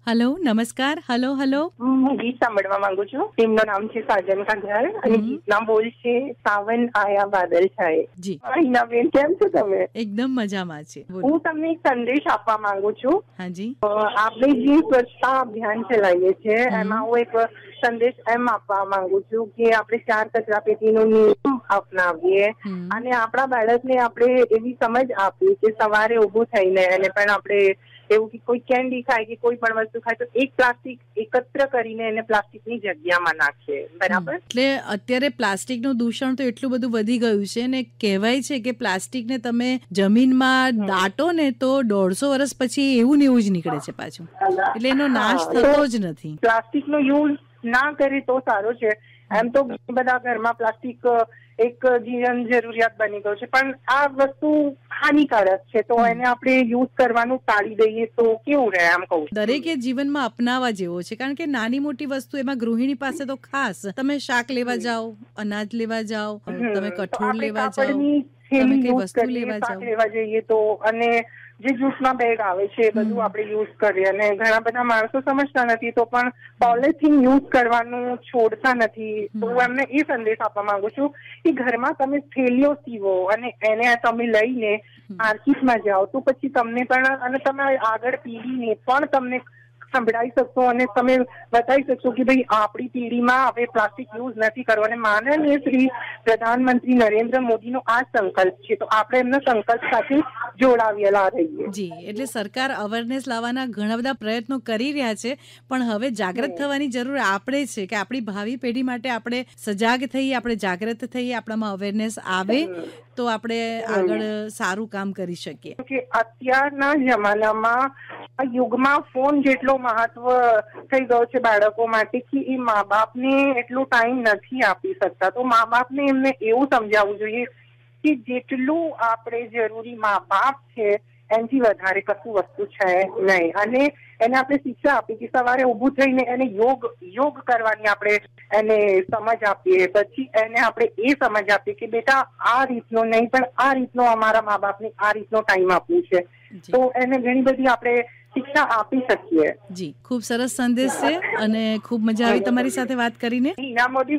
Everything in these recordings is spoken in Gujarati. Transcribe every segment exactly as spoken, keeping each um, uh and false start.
હેલો, નમસ્કાર. હેલો હેલો હું ગીત સાંભળવા માંગુ છું. તેમનું નામ છે સાજન કાંધાર અને ગીતના બોલ છે સાવન આયા બાદલ છાયે. જી હિનાબેન, કેમ છો તમે? એકદમ મજામાં છે. હું તમને એક સંદેશ આપવા માંગુ છું. હાજી. આપણે જે સ્વચ્છતા અભિયાન ચલાવીએ છીએ એમાં હું એક સંદેશ એમ આપવા માંગુ છું કે આપણે ચાર કચરા પેટીનો નિયમ અપનાવીએ અને આપણા બાળકને આપણે એવી સમજ આપીએ કે સવારે ઊભું થઈને એને પણ આપણે એવું કે કોઈ કેન્ડી ખાય કે કોઈ પણ વસ્તુ ખાય તો એક પ્લાસ્ટિક એકત્ર કરીને એને પ્લાસ્ટિકની જગ્યામાં નાખીએ. બરાબર? એટલે અત્યારે પ્લાસ્ટિકનું દૂષણ તો એટલું બધું વધી ગયું છે ને કહેવાય છે કે પ્લાસ્ટિકને તમે જમીનમાં દાટો ને તો દોઢસો વર્ષ પછી એવું ને એવું જ નીકળે છે પાછું, એટલે એનો નાશ થતો જ નથી. પ્લાસ્ટિકનો યુઝ ના કરે તો સારો છે. એમ તો બધા ઘરમાં પ્લાસ્ટિક એક જીવન જરૂરિયાત બની ગયું છે, પણ આ વસ્તુ હાનિકારક છે તો એને આપણે યુઝ કરવાનું ટાળી દઈએ તો કેવું રહે? આમ કહું દરેકે જીવનમાં અપનાવવા જેવો છે, કારણ કે નાની મોટી વસ્તુ એમાં ગૃહિણી પાસે તો ખાસ તમે શાક લેવા જાઓ, અનાજ લેવા જાઓ, તમે કઠોળ લેવા જાઓ, તમે કઈ વસ્તુ લેવા જાઓ લેવા જઈએ તો અને જે જૂસના બેગ આવે છે બધું આપણે યુઝ કરીએ અને ઘણા બધા માણસો સમજતા નથી તો પણ પોલિથીન યુઝ કરવાનું છોડતા નથી. તો હું એમને એ સંદેશ આપવા માંગુ છું કે ઘરમાં તમે થેલીઓ સીવો અને એને તમે લઈને માર્કેટમાં જાઓ તો પછી તમને પણ અને તમે આગળ પેઢીને પણ તમને સંભળાવી શકશો અને તમે બતાવી શકશો કે ભાઈ આપણી પેઢીમાં હવે પ્લાસ્ટિક યુઝ નથી કરવો. અને માનનીય શ્રી પ્રધાનમંત્રી નરેન્દ્ર મોદીનો આ સંકલ્પ છે તો આપણે એમના સંકલ્પ સાથે જોડાવેલા રહીએ. જી, એટલે સરકાર અવેરનેસ લાવવાના ઘણા બધા પ્રયત્નો કરી રહ્યા છે, પણ હવે જાગૃત થવાની જરૂર આપણે છે કે આપણી ભાવિ પેઢી માટે આપણે સજાગ થઈએ, આપણે જાગૃત થઈએ, આપણામાં અવેરનેસ આવે તો આપણે આગળ સારું કામ કરી શકીએ. કે અત્યારના જમાનામાં આ યુગમાં ફોન જેટલો મહત્વ થઈ ગયો છે બાળકો માટે કે એ મા બાપને એટલો ટાઈમ નથી આપી શકતા. તો મા બાપને એમને એવું સમજાવવું જોઈએ કે જેટલું આપણે જરૂરી મા બાપ છે એનાથી વધારે કશું વસ્તુ છે નહીં. અને એને આપણે શિક્ષા આપી કે સવારે ઊભું થઈને એને યોગ યોગ કરવાની આપણે એને સમજ આપીએ. પછી એને આપણે એ સમજ આપીએ કે બેટા આ રીતનો નહીં પણ આ રીતનો અમારા મા બાપને આ રીતનો ટાઈમ આપવું છે. તો એને ઘણી બધી આપણે શિક્ષા આપી શકીએ. જી, ખૂબ સરસ સંદેશ છે અને ખૂબ મજા આવી તમારી સાથે વાત કરીને. હિના મોદી,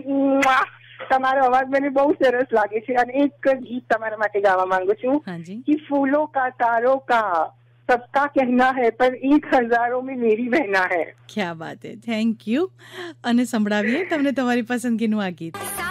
તમારો અવાજ મને બહુ સરસ લાગે છે અને એક ગીત તમારા માટે ગાવા માંગુ છું કે ફૂલો કા તારો કા सबका कहना है पर एक हजारों में मेरी बहना है. क्या बात है, થેન્ક યુ. અને સંભળાવીએ તમને તમારી પસંદગીનું આ ગીત.